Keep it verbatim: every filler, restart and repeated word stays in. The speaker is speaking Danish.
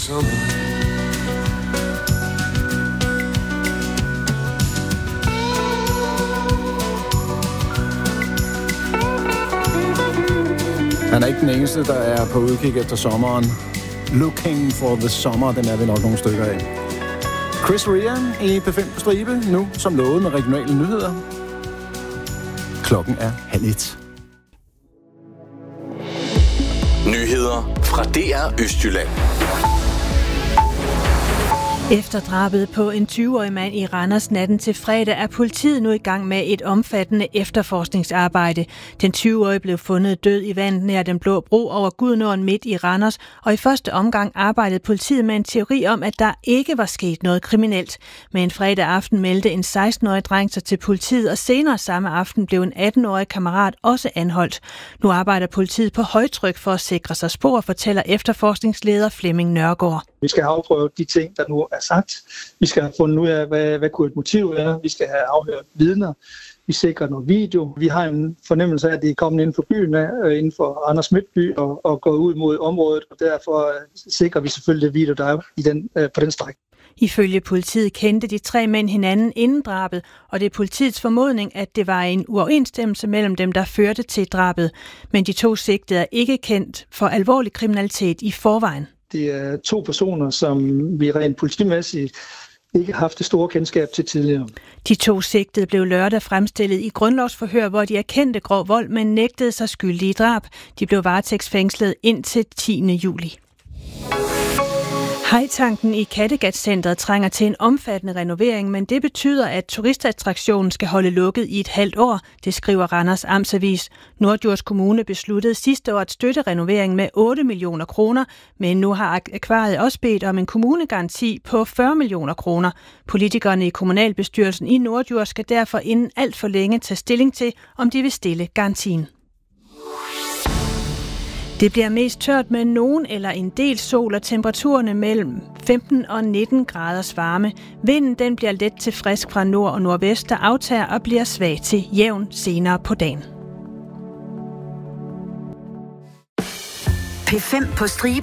Han er ikke den eneste, der er på udkig efter sommeren. Looking for the summer, den er vi nok nogle stykker af. Chris Rea i P fem på stribe, nu som lovet med regionale nyheder. Klokken er halv et. Nyheder fra D R Østjylland. Efter drabet på en tyve-årig mand i Randers natten til fredag er politiet nu i gang med et omfattende efterforskningsarbejde. Den tyve-årige blev fundet død i vandet nær Den Blå Bro over Gudenåen midt i Randers, og i første omgang arbejdede politiet med en teori om, at der ikke var sket noget kriminelt. Men en fredag aften meldte en seksten-årig dreng sig til politiet, og senere samme aften blev en atten-årig kammerat også anholdt. Nu arbejder politiet på højtryk for at sikre sig spor, fortæller efterforskningsleder Flemming Nørgaard. Vi skal have afprøvet de ting, der nu er sagt. Vi skal have fundet ud af, hvad, hvad kunne et motiv er. Vi skal have afhørt vidner. Vi sikrer noget video. Vi har en fornemmelse af, at det er kommet inden for byen, inden for Randers Midtby, og, og gået ud mod området. Og derfor sikrer vi selvfølgelig det video, der er i den, på den stræk. Ifølge politiet kendte de tre mænd hinanden inden drabet, og det er politiets formodning, at det var en uoverensstemmelse mellem dem, der førte til drabet. Men de to sigtede er ikke kendt for alvorlig kriminalitet i forvejen. Det er to personer, som vi rent politimæssigt ikke har haft det store kendskab til tidligere. De to sigtede blev lørdag fremstillet i grundlovsforhør, hvor de erkendte grov vold, men nægtede sig skyldige i drab. De blev varetægtsfængslet indtil tiende juli. Hajtanken i Kattegat-centret trænger til en omfattende renovering, men det betyder, at turistattraktionen skal holde lukket i et halvt år, det skriver Randers Amtsavis. Norddjurs Kommune besluttede sidste år at støtte renoveringen med otte millioner kroner, men nu har akvariet også bedt om en kommunegaranti på fyrre millioner kroner. Politikerne i kommunalbestyrelsen i Norddjurs skal derfor inden alt for længe tage stilling til, om de vil stille garantien. Det bliver mest tørt med nogen eller en del sol, og temperaturerne mellem femten og nitten graders varme. Vinden den bliver let til frisk fra nord og nordvest, der aftager og bliver svag til jævn senere på dagen. P fem på stribe